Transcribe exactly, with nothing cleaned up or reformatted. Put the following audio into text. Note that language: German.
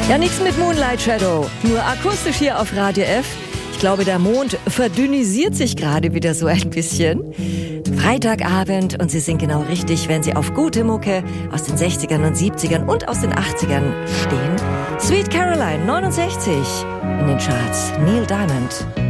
Ja, nichts mit Moonlight Shadow, nur akustisch hier auf Radio F. Ich glaube, der Mond verdünnisiert sich gerade wieder so ein bisschen. Freitagabend und Sie sind genau richtig, wenn Sie auf gute Mucke aus den sechzigern und siebzigern und aus den achtzigern stehen. Sweet Caroline, neunundsechzig in den Charts. Neil Diamond.